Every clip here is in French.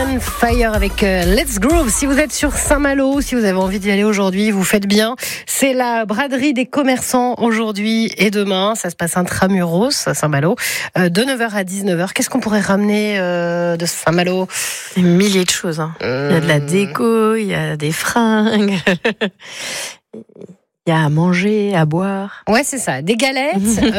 On Fire avec Let's Groove. Si vous êtes sur Saint-Malo, si vous avez envie d'y aller aujourd'hui, vous faites bien. C'est la braderie des commerçants aujourd'hui et demain. Ça se passe intramuros à Saint-Malo, de 9h à 19h. Qu'est-ce qu'on pourrait ramener de Saint-Malo ? Des milliers de choses. Il y a de la déco, il y a des fringues. Il y a à manger, à boire. Ouais, c'est ça. Des galettes,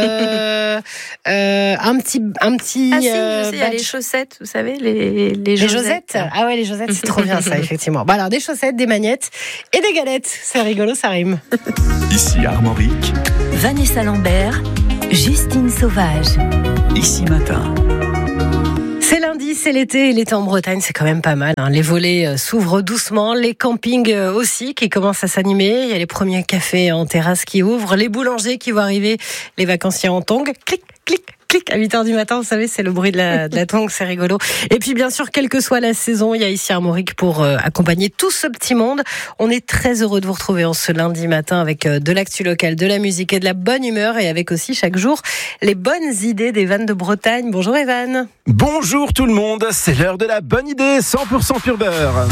un petit. Ah si, je sais, il y a les chaussettes, vous savez, les Josettes. Ah ouais, les Josettes, c'est trop bien ça, effectivement. Bon alors, des chaussettes, des magnettes et des galettes. C'est rigolo, ça rime. Ici Armorique. Vanessa Lambert, Justine Sauvage. Ici Matin. C'est lundi, c'est l'été, et l'été en Bretagne, c'est quand même pas mal. Les volets s'ouvrent doucement, les campings aussi qui commencent à s'animer. Il y a les premiers cafés en terrasse qui ouvrent, les boulangers qui vont arriver, les vacanciers en tongs. Clic, clic, clic, à 8h du matin, vous savez, c'est le bruit de la tongue, c'est rigolo. Et puis bien sûr, quelle que soit la saison, il y a ici Armorique pour accompagner tout ce petit monde. On est très heureux de vous retrouver en ce lundi matin avec de l'actu locale, de la musique et de la bonne humeur, et avec aussi chaque jour les bonnes idées d'Evan de Bretagne. Bonjour Evan. Bonjour tout le monde, c'est l'heure de la bonne idée 100% pur beurre.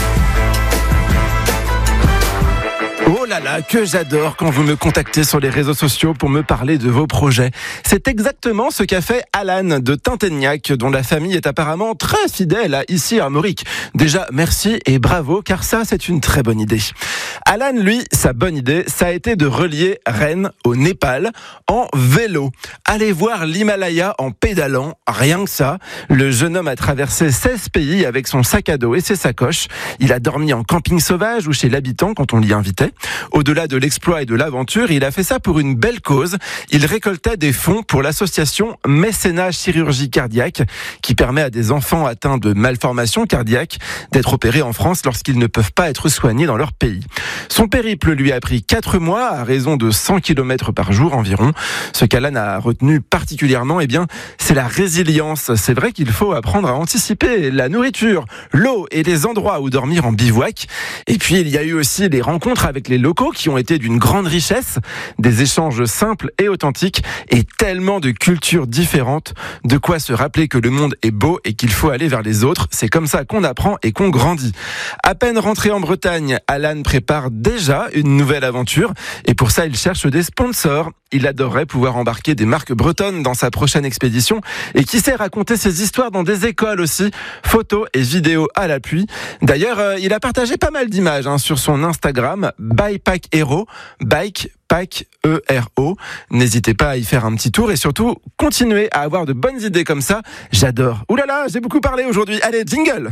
Oh là là, que j'adore quand vous me contactez sur les réseaux sociaux pour me parler de vos projets. C'est exactement ce qu'a fait Alan de Tinténiac, dont la famille est apparemment très fidèle à ici Armorique. Déjà, merci et bravo, car ça, c'est une très bonne idée. Alan, lui, sa bonne idée, ça a été de relier Rennes au Népal en vélo. Allez voir l'Himalaya en pédalant, rien que ça. Le jeune homme a traversé 16 pays avec son sac à dos et ses sacoches. Il a dormi en camping sauvage ou chez l'habitant quand on l'y invitait. Au-delà de l'exploit et de l'aventure, il a fait ça pour une belle cause. Il récoltait des fonds pour l'association Mécénat Chirurgie Cardiaque, qui permet à des enfants atteints de malformations cardiaques d'être opérés en France lorsqu'ils ne peuvent pas être soignés dans leur pays. Son périple lui a pris 4 mois à raison de 100 km par jour environ. Ce qu'Alan a retenu particulièrement, c'est la résilience. C'est vrai qu'il faut apprendre à anticiper la nourriture, l'eau et les endroits où dormir en bivouac. Et puis il y a eu aussi les rencontres avec les locaux qui ont été d'une grande richesse, des échanges simples et authentiques et tellement de cultures différentes, de quoi se rappeler que le monde est beau et qu'il faut aller vers les autres. C'est comme ça qu'on apprend et qu'on grandit. À peine rentré en Bretagne, Alan prépare déjà une nouvelle aventure et pour ça il cherche des sponsors. Il adorerait pouvoir embarquer des marques bretonnes dans sa prochaine expédition et qui sait raconter ses histoires dans des écoles aussi, photos et vidéos à l'appui. D'ailleurs, il a partagé pas mal d'images sur son Instagram, Bikepack Hero, Bikepack ERO. N'hésitez pas à y faire un petit tour et surtout, continuez à avoir de bonnes idées comme ça. J'adore. Ouh là là, j'ai beaucoup parlé aujourd'hui. Allez, jingle!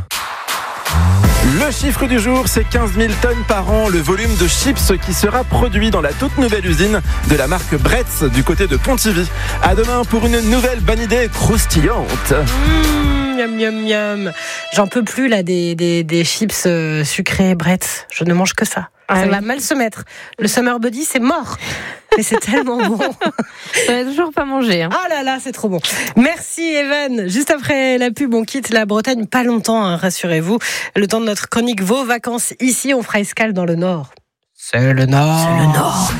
Le chiffre du jour, c'est 15 000 tonnes par an, le volume de chips qui sera produit dans la toute nouvelle usine de la marque Bretz du côté de Pontivy. À demain pour une nouvelle bonne idée croustillante. Miam, miam, miam. J'en peux plus là des chips sucrés Bretz. Je ne mange que ça. Ça va mal se mettre. Le Summer Buddy, c'est mort. Mais c'est tellement bon. On n'a toujours pas mangé. Ah là là, c'est trop bon. Merci Evan. Juste après la pub, on quitte la Bretagne. Pas longtemps, rassurez-vous. Le temps de notre chronique Vos vacances ici, on fera escale dans le Nord. C'est le Nord. C'est le Nord.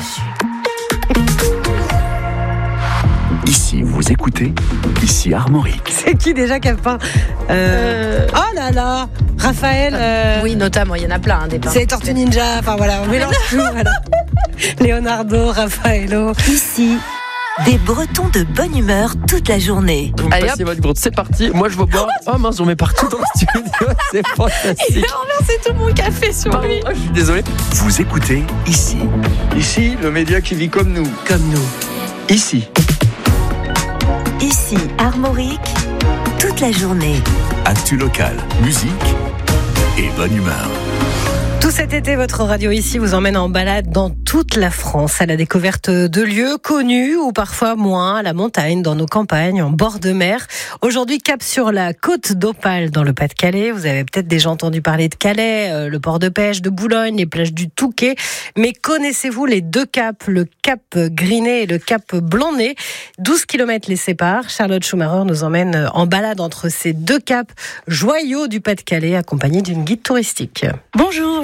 Ici, vous écoutez, ici Armorique. C'est qui déjà qui a peint Oh là là, Raphaël. Oui, notamment, il y en a plein des peintres. C'est Tortue Ninja. Enfin voilà, on mélange tout. Voilà. Leonardo, Raffaello. Ici, des Bretons de bonne humeur toute la journée. Vous me passez votre groupe, c'est parti. Moi je veux boire. Oh mince, j'en mets partout dans le studio. C'est fantastique. Il a renversé tout mon café sur lui. Oh, je suis désolé. Vous écoutez ici. Ici, le média qui vit comme nous. Comme nous. Ici. Ici, Armorique, toute la journée. Actu locale, musique et bonne humeur. Tout cet été, votre radio ici vous emmène en balade dans toute la France à la découverte de lieux connus ou parfois moins, à la montagne, dans nos campagnes, en bord de mer. Aujourd'hui, cap sur la côte d'Opale dans le Pas-de-Calais. Vous avez peut-être déjà entendu parler de Calais, le port de pêche de Boulogne, les plages du Touquet. Mais connaissez-vous les deux caps, le cap Grinet et le cap Blanc-Nez? 12 km les séparent. Charlotte Schumacher nous emmène en balade entre ces deux caps, joyaux du Pas-de-Calais, accompagnée d'une guide touristique. Bonjour, je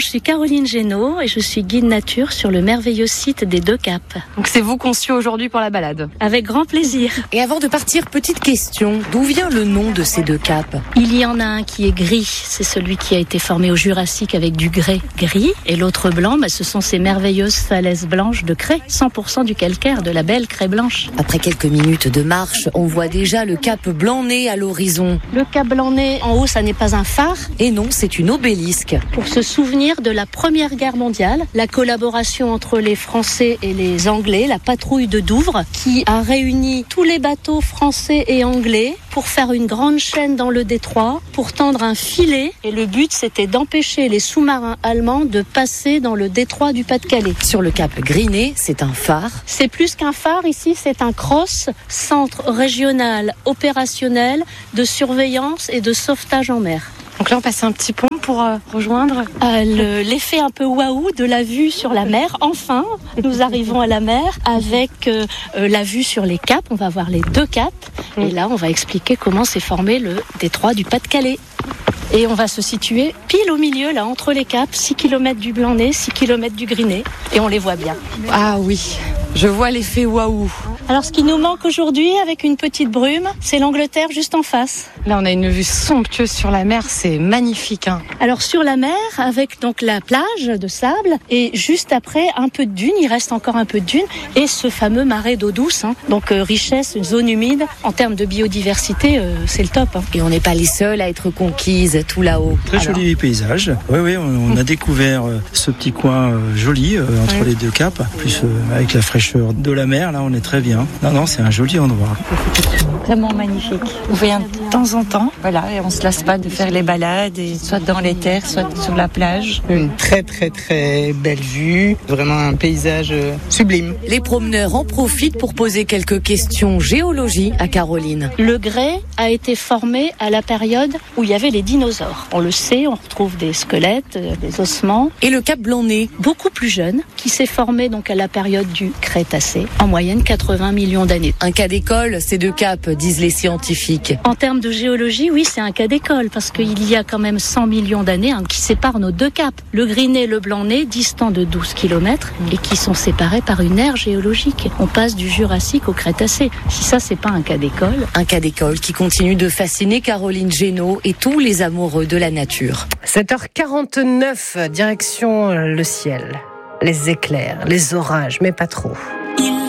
suis Caroline Génaud et je suis guide nature sur le merveilleux site des Deux Caps. Donc c'est vous conçu aujourd'hui pour la balade. Avec grand plaisir. Et avant de partir, petite question. D'où vient le nom de ces 2 caps? Il y en a un qui est gris, c'est celui qui a été formé au Jurassique avec du grès gris. Et l'autre blanc, ce sont ces merveilleuses falaises blanches de craie, 100% du calcaire, de la belle craie blanche. Après quelques minutes de marche, on voit déjà le cap Blanc-Nez à l'horizon. Le cap Blanc-Nez, en haut, ça n'est pas un phare. Et non, c'est une obélisque. Pour se souvenir de la Première Guerre mondiale, la collaboration entre les Français et les Anglais, la patrouille de Douvres, qui a réuni tous les bateaux français et anglais pour faire une grande chaîne dans le détroit, pour tendre un filet. Et le but, c'était d'empêcher les sous-marins allemands de passer dans le détroit du Pas-de-Calais. Sur le cap Griné, c'est un phare. C'est plus qu'un phare ici, c'est un CROSS, centre régional opérationnel de surveillance et de sauvetage en mer. Donc là, on passe un petit pont pour rejoindre. L'effet un peu waouh de la vue sur la mer. Enfin, nous arrivons à la mer avec la vue sur les caps. On va voir les 2 caps. Et là, on va expliquer comment s'est formé le détroit du Pas-de-Calais. Et on va se situer pile au milieu, là, entre les caps, 6 km du Blanc-Nez, 6 km du Griné. Et on les voit bien. Ah oui, je vois l'effet waouh. Alors, ce qui nous manque aujourd'hui, avec une petite brume, c'est l'Angleterre juste en face. Là, on a une vue somptueuse sur la mer, c'est magnifique. Alors, sur la mer, avec donc la plage de sable, et juste après, un peu de dune, il reste encore un peu de dune, et ce fameux marais d'eau douce. Donc, richesse, une zone humide. En termes de biodiversité, c'est le top. Et on n'est pas les seuls à être conquises tout là-haut. Très joli paysage. Oui, on a découvert ce petit coin joli entre les 2 caps. Plus avec la fraîcheur de la mer, là, on est très bien. Non, c'est un joli endroit. Vraiment magnifique. On vient de temps en temps, voilà, et on se lasse pas de faire les balades, soit dans les terres, soit sur la plage. Une très très très belle vue, vraiment un paysage sublime. Les promeneurs en profitent pour poser quelques questions géologie à Caroline. Le grès a été formé à la période où il y avait les dinosaures. On le sait, on retrouve des squelettes, des ossements. Et le cap Blanc-Nez, beaucoup plus jeune, qui s'est formé donc à la période du Crétacé, en moyenne 80 millions d'années. Un cas d'école, ces 2 caps, disent les scientifiques. En termes de géologie, oui, c'est un cas d'école, parce qu'il y a quand même 100 millions d'années qui séparent nos 2 caps. Le Griné et le Blanc-Nez, distants de 12 km, et qui sont séparés par une ère géologique. On passe du Jurassique au Crétacé. Si ça, c'est pas un cas d'école. Un cas d'école qui continue de fasciner Caroline Génaud et tous les amoureux de la nature. 7h49, direction le ciel. Les éclairs, les orages, mais pas trop.